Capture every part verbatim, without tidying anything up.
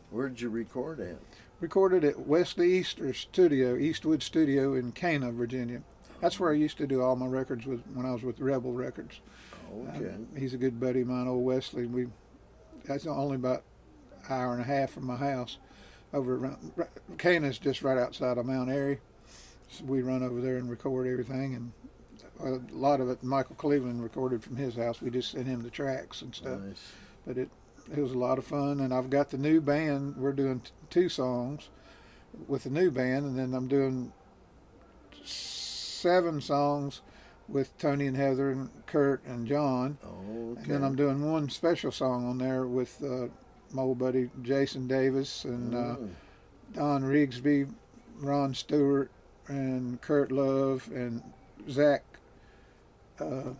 Where'd you record at? Recorded at Wesley Easter Studio, Eastwood Studio in Cana, Virginia. That's where I used to do all my records with when I was with Rebel Records. Okay. Uh, he's a good buddy of mine, old Wesley. We that's only about an hour and a half from my house. Over around Cana's just right outside of Mount Airy. So we run over there and record everything, and a lot of it Michael Cleveland recorded from his house. We just sent him the tracks and stuff. Nice. But it it was a lot of fun, and I've got the new band. We're doing t- two songs with the new band, and then I'm doing seven songs with Tony and Heather and Kurt and John. Oh, okay. And then I'm doing one special song on there with uh, my old buddy Jason Davis and uh, Mm. Don Rigsby, Ron Stewart, and Kurt Love, and Zach uh,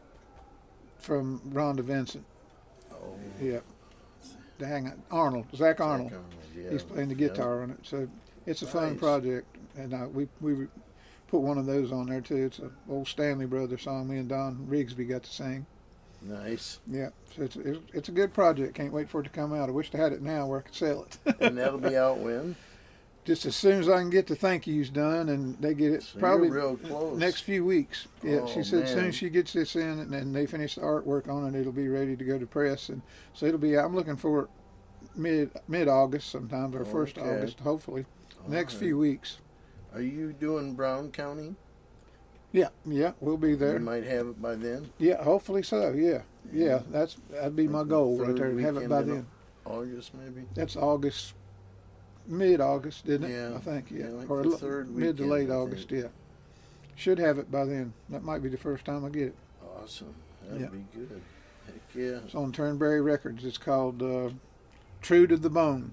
from Rhonda Vincent. Oh. Yeah. Dang it. Arnold. Zach Arnold. Zach Arnold, yeah. He's playing the guitar on it. So it's a fun Nice. project. And uh, we we put one of those on there too. It's an old Stanley Brothers song me and Don Rigsby got to sing. Nice. Yeah. So it's, it's, it's a good project. Can't wait for it to come out. I wish I had it now where I could sell it. And that'll be out when? Just as soon as I can get the thank yous done, and they get it So probably you're real close. next few weeks. Yeah, Oh, she said as soon man. as she gets this in and, and they finish the artwork on it, it'll be ready to go to press. And so it'll be. I'm looking for it mid mid August, sometimes or first Okay. August, hopefully. All Next right. few weeks. Are you doing Brown County? Yeah, yeah, we'll be there. You might have it by then. Yeah, hopefully so. Yeah, yeah, Yeah. that's that'd be my goal right Third there. To have it weekend by in then. August, maybe? That's August, mid August, didn't it? Yeah. I think yeah, Yeah, like or the l- third mid to weekend, late I August. think. Yeah, should have it by then. That might be the first time I get it. Awesome. That'd Yeah. be good. Heck yeah. It's on Turnberry Records. It's called uh, True to the Bone.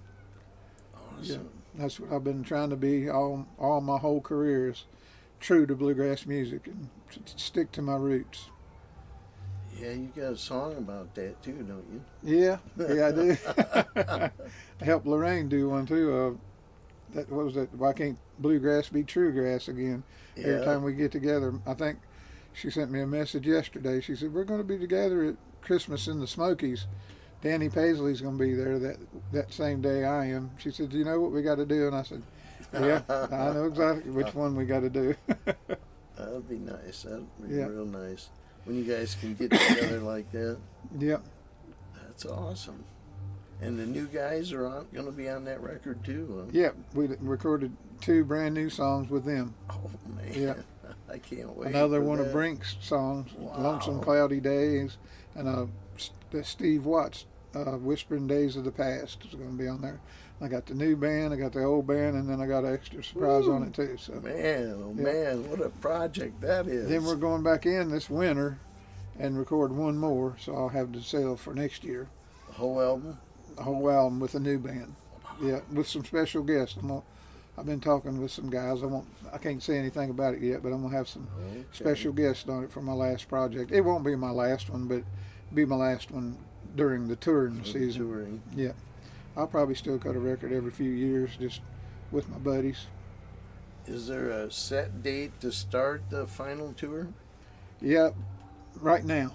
Awesome. That's what I've been trying to be all all my whole career is true to bluegrass music and s- stick to my roots. Yeah, you got a song about that too, don't you? Yeah, yeah, I do. I helped Lorraine do one too. Uh, that what was that? Why can't bluegrass be true grass again? Every Yeah. time we get together, I think she sent me a message yesterday. She said we're going to be together at Christmas in the Smokies. Danny Paisley's going to be there that that same day I am. She said, "Do you know what we got to do?" And I said, "Yeah, I know exactly which one we got to do." That'd be nice. That'd be Yeah. real nice. When you guys can get together like that, Yep. that's awesome. And the new guys are on, going to be on that record too. Huh? Yep. We recorded two brand new songs with them. Oh man, Yeah. I can't wait. Another for one that. of Brink's songs, Wow. "Lonesome Cloudy Days," and uh, S- the Steve Watts, uh, "Whispering Days of the Past" is going to be on there. I got the new band, I got the old band, and then I got an extra surprise on Woo. it too. So Man, oh Yeah. man, what a project that is. then we're going back in this winter and record one more, so I'll have to sell for next year the whole album. a whole album with a new band. Yeah, with some special guests. I'm gonna, I've been talking with some guys. I won't. I can't say anything about it yet, but I'm gonna have some Okay. special guests on it for my last project. It won't be my last one, but be my last one during the touring For the season. touring. Yeah, I'll probably still cut a record every few years, just with my buddies. Is there a set date to start the final tour? Yeah, right now.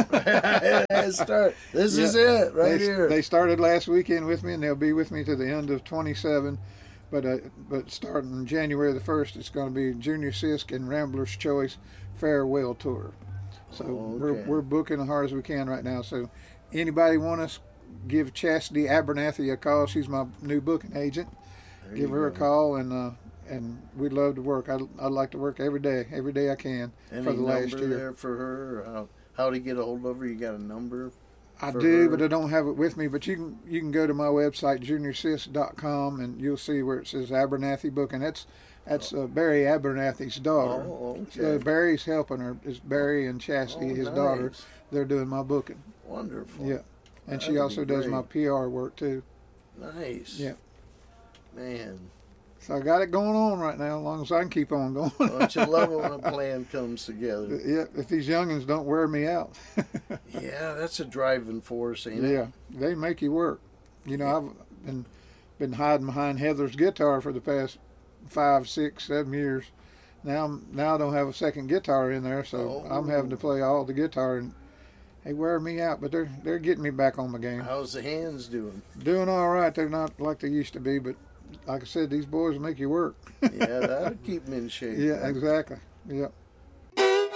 Start. This Yeah. is it right they, here. They started last weekend with me, and they'll be with me to the end of twenty-seven. But uh, but starting January the first, it's going to be Junior Sisk and Rambler's Choice Farewell Tour. So Oh, we're okay. we're booking as hard as we can right now. So anybody want us, give Chastity Abernathy a call. She's my new booking agent. There Give you her a go. call, and uh, and we'd love to work. I'd, I'd like to work every day, every day I can Any for the last number year. there for her? Or how, how to get a hold of her? You got a number? I for do, her? but I don't have it with me. But you can you can go to my website junior sis dot com and you'll see where it says Abernathy Booking. That's that's uh, Barry Abernathy's daughter. Oh, So okay. Barry's helping her. Is Barry and Chastity, Oh, his nice. daughter. They're doing my booking. Wonderful. Yeah, and she That'd also be does my great. P R work too. Nice. Yeah. Man, So I got it going on right now. As long as I can keep on going. don't you love it when a plan comes together? Yeah, if these youngins don't wear me out. Yeah, that's a driving force, ain't it? Yeah, they make you work. You know, I've been been hiding behind Heather's guitar for the past five, six, seven years. Now, I'm, now I don't have a second guitar in there, so I'm having to play all the guitar. And they wear me out, but they're they're getting me back on my game. How's the hands doing? Doing all right. They're not like they used to be, but like I said, these boys will make you work. Yeah, that'll keep them in shape. Yeah, then. exactly. Yep.